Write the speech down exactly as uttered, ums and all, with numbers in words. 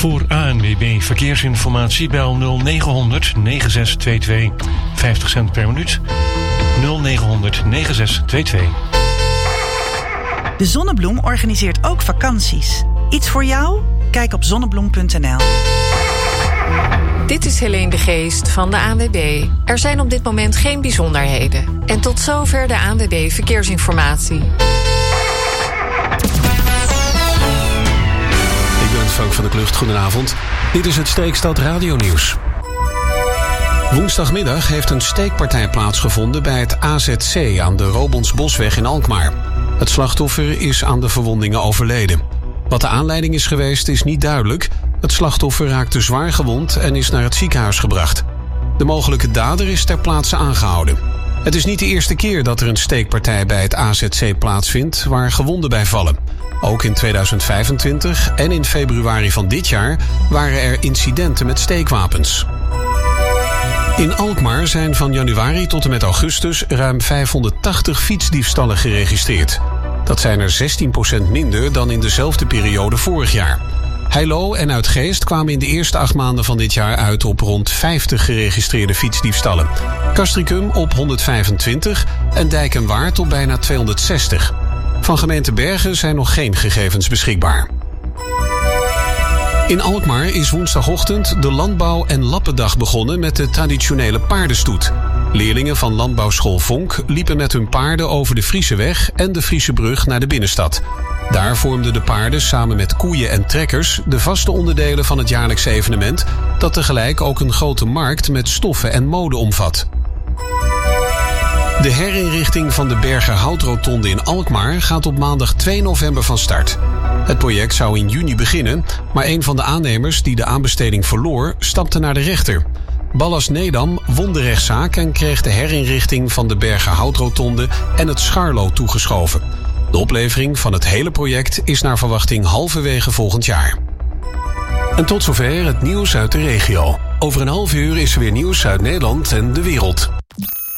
Voor A N W B Verkeersinformatie bel nul negen honderd negen zes twee twee. vijftig cent per minuut. nul negen honderd negen zes twee twee. De Zonnebloem organiseert ook vakanties. Iets voor jou? Kijk op zonnebloem punt n l. Dit is Helene de Geest van de A N W B. Er zijn op dit moment geen bijzonderheden. En tot zover de A N W B Verkeersinformatie. Ik ben Frank van der Klucht, goedenavond. Dit is het Steekstad Radio-nieuws. Woensdagmiddag heeft een steekpartij plaatsgevonden bij het A Z C aan de Robonsbosweg in Alkmaar. Het slachtoffer is aan de verwondingen overleden. Wat de aanleiding is geweest is niet duidelijk. Het slachtoffer raakte zwaar gewond en is naar het ziekenhuis gebracht. De mogelijke dader is ter plaatse aangehouden. Het is niet de eerste keer dat er een steekpartij bij het A Z C plaatsvindt waar gewonden bij vallen. Ook in tweeduizend vijfentwintig en in februari van dit jaar waren er incidenten met steekwapens. In Alkmaar zijn van januari tot en met augustus ruim vijfhonderdtachtig fietsdiefstallen geregistreerd. Dat zijn er zestien procent minder dan in dezelfde periode vorig jaar. Heilo en Uitgeest kwamen in de eerste acht maanden van dit jaar uit op rond vijftig geregistreerde fietsdiefstallen. Castricum op honderdvijfentwintig en Dijk en Waard op bijna tweehonderdzestig. Van gemeente Bergen zijn nog geen gegevens beschikbaar. In Alkmaar is woensdagochtend de Landbouw- en Lappendag begonnen met de traditionele paardenstoet. Leerlingen van landbouwschool Vonk liepen met hun paarden over de Frieseweg en de Friesebrug naar de binnenstad. Daar vormden de paarden samen met koeien en trekkers de vaste onderdelen van het jaarlijkse evenement, dat tegelijk ook een grote markt met stoffen en mode omvat. De herinrichting van de Bergerhoutrotonde in Alkmaar gaat op maandag twee november van start. Het project zou in juni beginnen, maar een van de aannemers die de aanbesteding verloor, stapte naar de rechter. Ballas Nedam won de rechtszaak en kreeg de herinrichting van de Bergerhoutrotonde en het Scharlo toegeschoven. De oplevering van het hele project is naar verwachting halverwege volgend jaar. En tot zover het nieuws uit de regio. Over een half uur is er weer nieuws uit Nederland en de wereld.